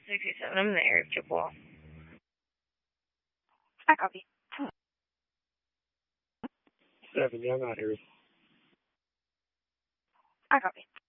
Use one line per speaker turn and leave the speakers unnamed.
67, I'm in the area of Chippewa.
I copy.
7, yeah, I'm out here.
I copy.